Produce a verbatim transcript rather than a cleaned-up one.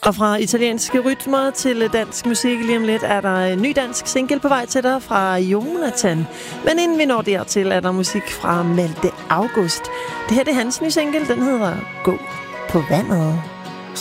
Og fra italienske rytmer til dansk musik lige om lidt er der en ny dansk single på vej til dig fra Jonathan. Men inden vi når dertil, er der musik fra Malte August. Det her det er hans nye single, den hedder Gå på vandet.